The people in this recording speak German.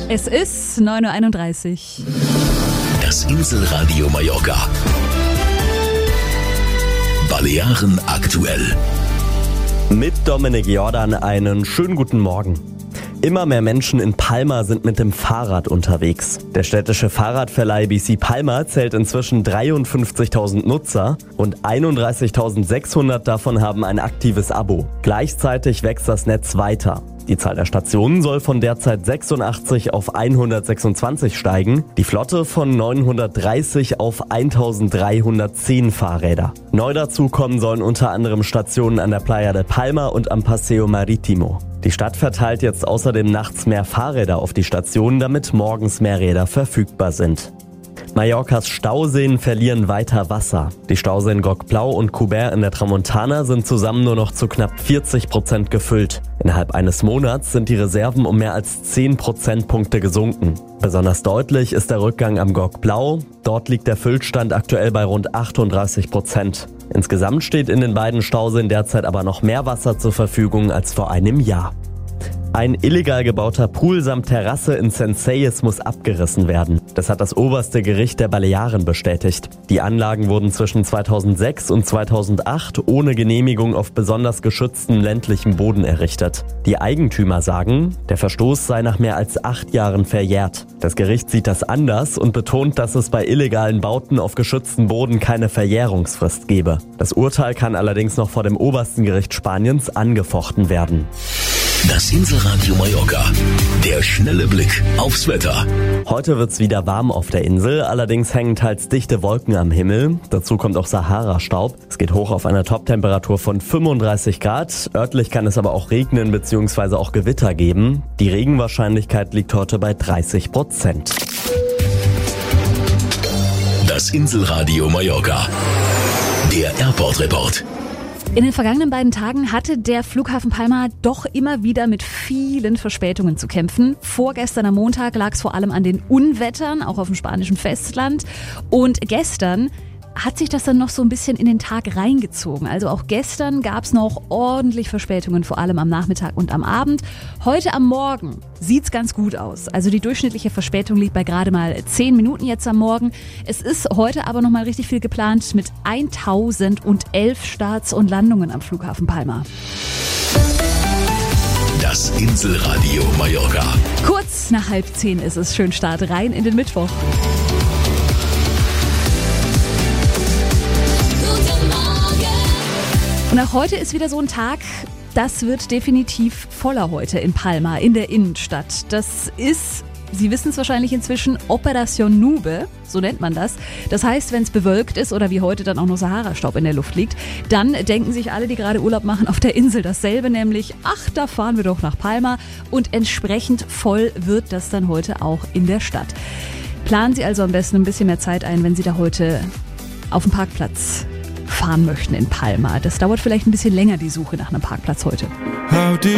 Es ist 9.31 Uhr. Das Inselradio Mallorca. Balearen aktuell. Mit Dominik Jordan einen schönen guten Morgen. Immer mehr Menschen in Palma sind mit dem Fahrrad unterwegs. Der städtische Fahrradverleih BC Palma zählt inzwischen 53.000 Nutzer und 31.600 davon haben ein aktives Abo. Gleichzeitig wächst das Netz weiter. Die Zahl der Stationen soll von derzeit 86 auf 126 steigen, die Flotte von 930 auf 1310 Fahrräder. Neu dazu kommen sollen unter anderem Stationen an der Playa de Palma und am Paseo Marítimo. Die Stadt verteilt jetzt außerdem nachts mehr Fahrräder auf die Stationen, damit morgens mehr Räder verfügbar sind. Mallorcas Stauseen verlieren weiter Wasser. Die Stauseen Groc-Blau und Coubert in der Tramontana sind zusammen nur noch zu knapp 40% gefüllt. Innerhalb eines Monats sind die Reserven um mehr als 10 Prozentpunkte gesunken. Besonders deutlich ist der Rückgang am Groc-Blau. Dort liegt der Füllstand aktuell bei rund 38%. Insgesamt steht in den beiden Stauseen derzeit aber noch mehr Wasser zur Verfügung als vor einem Jahr. Ein illegal gebauter Pool samt Terrasse in Senseies muss abgerissen werden. Das hat das oberste Gericht der Balearen bestätigt. Die Anlagen wurden zwischen 2006 und 2008 ohne Genehmigung auf besonders geschütztem ländlichem Boden errichtet. Die Eigentümer sagen, der Verstoß sei nach mehr als 8 Jahren verjährt. Das Gericht sieht das anders und betont, dass es bei illegalen Bauten auf geschütztem Boden keine Verjährungsfrist gebe. Das Urteil kann allerdings noch vor dem obersten Gericht Spaniens angefochten werden. Das Inselradio Mallorca. Der schnelle Blick aufs Wetter. Heute wird's wieder warm auf der Insel, allerdings hängen teils dichte Wolken am Himmel. Dazu kommt auch Sahara-Staub. Es geht hoch auf eine Toptemperatur von 35 Grad. Örtlich kann es aber auch regnen bzw. auch Gewitter geben. Die Regenwahrscheinlichkeit liegt heute bei 30%. Das Inselradio Mallorca. Der Airport Report. In den vergangenen beiden Tagen hatte der Flughafen Palma doch immer wieder mit vielen Verspätungen zu kämpfen. Vorgestern am Montag lag es vor allem an den Unwettern, auch auf dem spanischen Festland. Und gestern hat sich das dann noch so ein bisschen in den Tag reingezogen. Also auch gestern gab es noch ordentlich Verspätungen, vor allem am Nachmittag und am Abend. Heute am Morgen sieht's ganz gut aus. Also die durchschnittliche Verspätung liegt bei gerade mal 10 Minuten jetzt am Morgen. Es ist heute aber noch mal richtig viel geplant mit 1011 Starts und Landungen am Flughafen Palma. Das Inselradio Mallorca. Kurz nach 9:30 ist es. Schön Start rein in den Mittwoch. Und auch heute ist wieder so ein Tag, das wird definitiv voller heute in Palma, in der Innenstadt. Das ist, Sie wissen es wahrscheinlich inzwischen, Operación Nube, so nennt man das. Das heißt, wenn es bewölkt ist oder wie heute dann auch noch Sahara-Staub in der Luft liegt, dann denken sich alle, die gerade Urlaub machen, auf der Insel dasselbe, nämlich, ach, da fahren wir doch nach Palma. Und entsprechend voll wird das dann heute auch in der Stadt. Planen Sie also am besten ein bisschen mehr Zeit ein, wenn Sie da heute auf dem Parkplatz fahren möchten in Palma. Das dauert vielleicht ein bisschen länger, die Suche nach einem Parkplatz heute.